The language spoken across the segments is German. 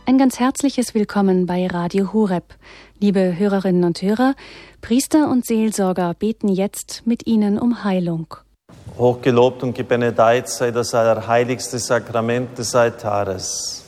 Ein ganz herzliches Willkommen bei Radio Horeb. Liebe Hörerinnen und Hörer, Priester und Seelsorger beten jetzt mit Ihnen um Heilung. Hochgelobt und gebenedeit sei das allerheiligste Sakrament des Altares.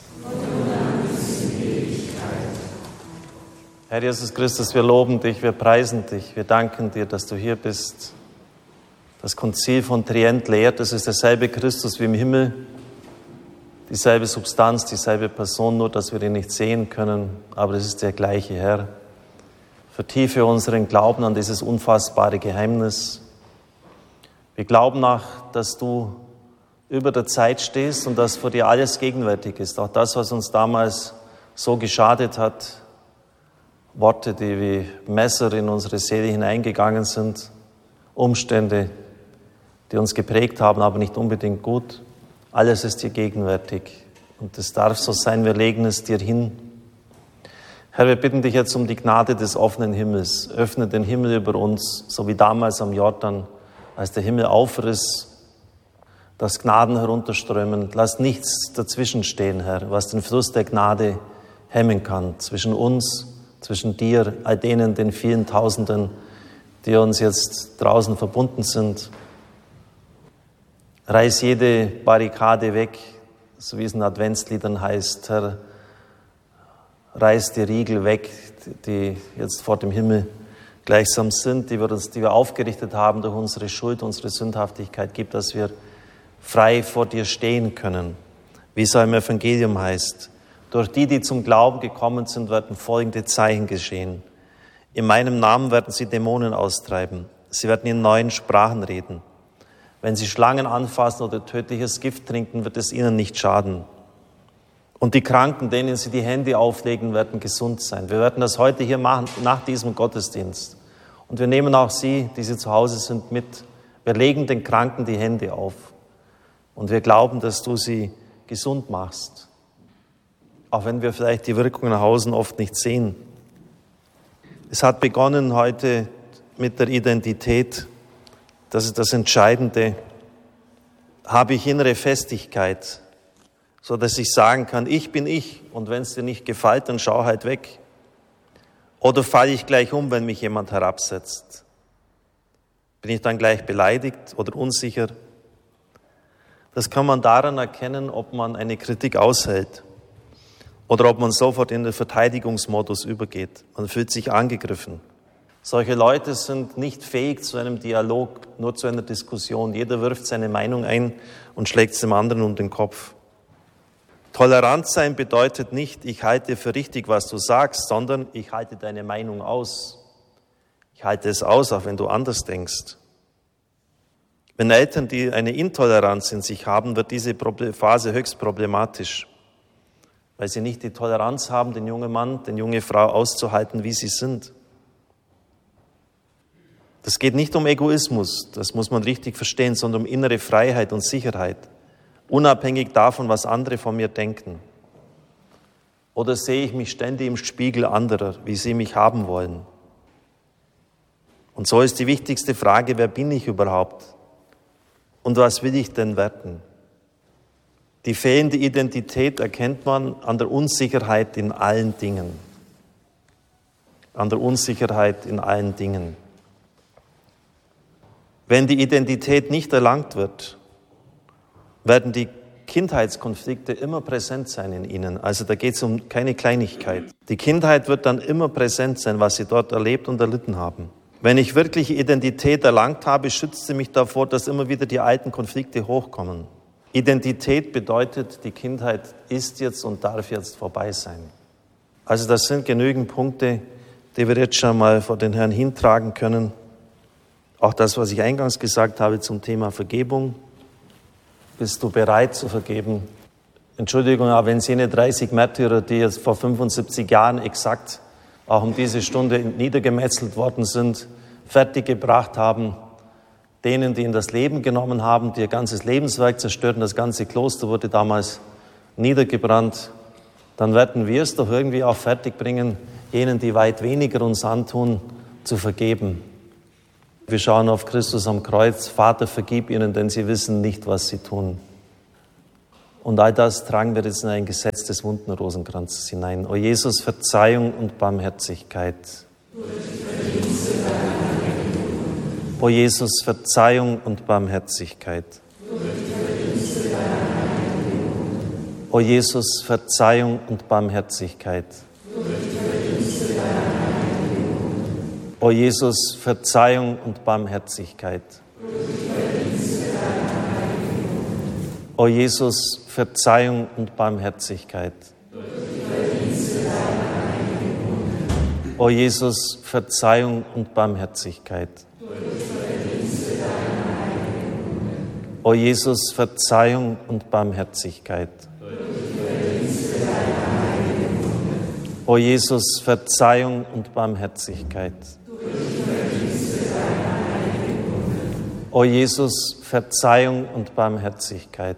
Herr Jesus Christus, wir loben dich, wir preisen dich, wir danken dir, dass du hier bist. Das Konzil von Trient lehrt, es ist derselbe Christus wie im Himmel, dieselbe Substanz, dieselbe Person, nur dass wir ihn nicht sehen können, aber es ist der gleiche Herr. Vertiefe unseren Glauben an dieses unfassbare Geheimnis. Wir glauben dass du über der Zeit stehst und dass vor dir alles gegenwärtig ist. Auch das, was uns damals so geschadet hat, Worte, die wie Messer in unsere Seele hineingegangen sind, Umstände, die uns geprägt haben, aber nicht unbedingt gut. Alles ist dir gegenwärtig und es darf so sein, wir legen es dir hin. Herr, wir bitten dich jetzt um die Gnade des offenen Himmels. Öffne den Himmel über uns, so wie damals am Jordan, als der Himmel aufriss, dass Gnaden herunterströmen. Lass nichts dazwischen stehen, Herr, was den Fluss der Gnade hemmen kann. Zwischen uns, zwischen dir, all denen, den vielen Tausenden, die uns jetzt draußen verbunden sind. Reiß jede Barrikade weg, so wie es in Adventsliedern heißt, Herr. Reiß die Riegel weg, die jetzt vor dem Himmel gleichsam sind, die wir aufgerichtet haben durch unsere Schuld, unsere Sündhaftigkeit. Gib, dass wir frei vor dir stehen können, wie es auch im Evangelium heißt. Durch die zum Glauben gekommen sind, werden folgende Zeichen geschehen. In meinem Namen werden sie Dämonen austreiben. Sie werden in neuen Sprachen reden. Wenn sie Schlangen anfassen oder tödliches Gift trinken, wird es ihnen nicht schaden. Und die Kranken, denen sie die Hände auflegen, werden gesund sein. Wir werden das heute hier machen, nach diesem Gottesdienst. Und wir nehmen auch Sie, die zu Hause sind, mit. Wir legen den Kranken die Hände auf. Und wir glauben, dass du sie gesund machst. Auch wenn wir vielleicht die Wirkung nach Hause oft nicht sehen. Es hat begonnen heute mit der Identität. Das ist das Entscheidende. Habe ich innere Festigkeit, so dass ich sagen kann, ich bin ich, und wenn es dir nicht gefällt, dann schau halt weg. Oder falle ich gleich um, wenn mich jemand herabsetzt? Bin ich dann gleich beleidigt oder unsicher? Das kann man daran erkennen, ob man eine Kritik aushält oder ob man sofort in den Verteidigungsmodus übergeht. Man fühlt sich angegriffen. Solche Leute sind nicht fähig zu einem Dialog, nur zu einer Diskussion. Jeder wirft seine Meinung ein und schlägt es dem anderen um den Kopf. Tolerant sein bedeutet nicht, ich halte für richtig, was du sagst, sondern ich halte deine Meinung aus. Ich halte es aus, auch wenn du anders denkst. Wenn Eltern, die eine Intoleranz in sich haben, wird diese Phase höchst problematisch, weil sie nicht die Toleranz haben, den jungen Mann, die junge Frau auszuhalten, wie sie sind. Das geht nicht um Egoismus, das muss man richtig verstehen, sondern um innere Freiheit und Sicherheit, unabhängig davon, was andere von mir denken. Oder sehe ich mich ständig im Spiegel anderer, wie sie mich haben wollen? Und so ist die wichtigste Frage, wer bin ich überhaupt? Und was will ich denn werden? Die fehlende Identität erkennt man an der Unsicherheit in allen Dingen. An der Unsicherheit in allen Dingen. Wenn die Identität nicht erlangt wird, werden die Kindheitskonflikte immer präsent sein in ihnen. Also da geht es um keine Kleinigkeit. Die Kindheit wird dann immer präsent sein, was sie dort erlebt und erlitten haben. Wenn ich wirklich Identität erlangt habe, schützt sie mich davor, dass immer wieder die alten Konflikte hochkommen. Identität bedeutet, die Kindheit ist jetzt und darf jetzt vorbei sein. Also das sind genügend Punkte, die wir jetzt schon mal vor den Herrn hintragen können. Auch das, was ich eingangs gesagt habe zum Thema Vergebung. Bist du bereit zu vergeben? Entschuldigung, aber wenn es jene 30 Märtyrer, die jetzt vor 75 Jahren exakt auch um diese Stunde niedergemetzelt worden sind, fertiggebracht haben, denen, die ihnen das Leben genommen haben, die ihr ganzes Lebenswerk zerstörten, das ganze Kloster wurde damals niedergebrannt, dann werden wir es doch irgendwie auch fertigbringen, jenen, die weit weniger uns antun, zu vergeben. Wir schauen auf Christus am Kreuz. Vater, vergib ihnen, denn sie wissen nicht, was sie tun. Und all das tragen wir jetzt in ein Gesetz des wunden Rosenkranzes hinein. O Jesus, Verzeihung und Barmherzigkeit. O Jesus, Verzeihung und Barmherzigkeit. O Jesus, Verzeihung und Barmherzigkeit. O Jesus, Verzeihung und Barmherzigkeit. O Jesus, Verzeihung und Barmherzigkeit. O Jesus, Verzeihung und Barmherzigkeit. O Jesus, Verzeihung und Barmherzigkeit. O Jesus, Verzeihung und Barmherzigkeit. O Jesus, Verzeihung und Barmherzigkeit.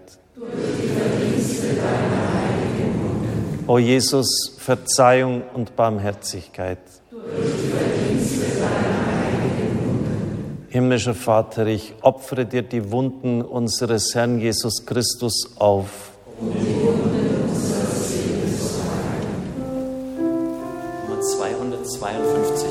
O Jesus, Verzeihung und Barmherzigkeit. Himmlischer Vater, ich opfere dir die Wunden unseres Herrn Jesus Christus auf. Nummer 252.